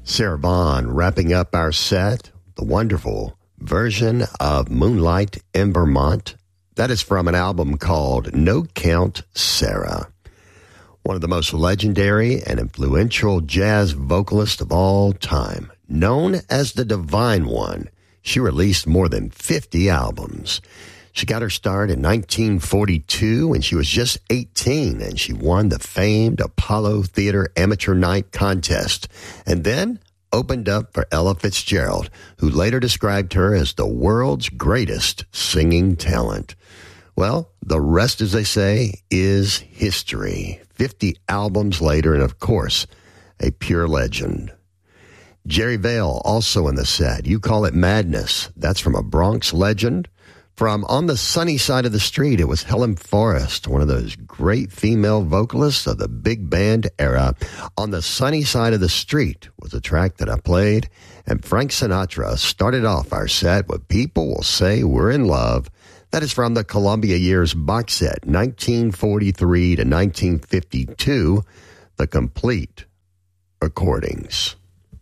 Sarah Vaughan wrapping up our set, the wonderful version of Moonlight in Vermont. That is from an album called No Count Sarah. One of the most legendary and influential jazz vocalists of all time. Known as the Divine One, she released more than 50 albums. She got her start in 1942 when she was just 18, and she won the famed Apollo Theater Amateur Night Contest, and then opened up for Ella Fitzgerald, who later described her as the world's greatest singing talent. Well, the rest, as they say, is history. 50 albums later, and of course, a pure legend. Jerry Vale, also in the set. You Call It Madness. That's from a Bronx legend. From On the Sunny Side of the Street, it was Helen Forrest, one of those great female vocalists of the big band era. On the Sunny Side of the Street was a track that I played, and Frank Sinatra started off our set with People Will Say We're in Love. That is from the Columbia Years box set, 1943 to 1952, the complete recordings.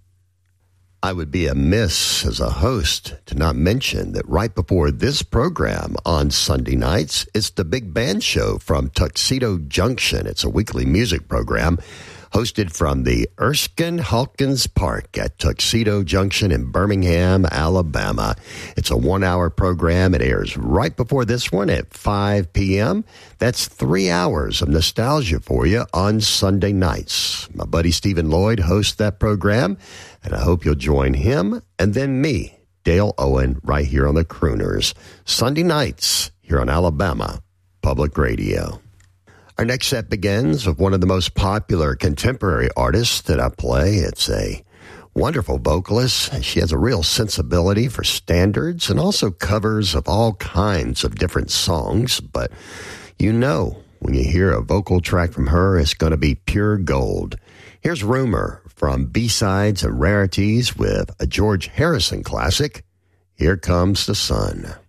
I would be amiss as a host to not mention that right before this program on Sunday nights, it's the Big Band Show from Tuxedo Junction. It's a weekly music program hosted from the Erskine Hawkins Park at Tuxedo Junction in Birmingham, Alabama. It's a 1-hour program. It airs right before this one at 5 p.m. That's 3 hours of nostalgia for you on Sunday nights. My buddy Stephen Lloyd hosts that program, and I hope you'll join him and then me, Dale Owen, right here on the Crooners. Sunday nights here on Alabama Public Radio. Our next set begins with one of the most popular contemporary artists that I play. It's a wonderful vocalist. She has a real sensibility for standards and also covers of all kinds of different songs. But you know, when you hear a vocal track from her, it's going to be pure gold. Here's Rumor from B-Sides and Rarities with a George Harrison classic, Here Comes the Sun.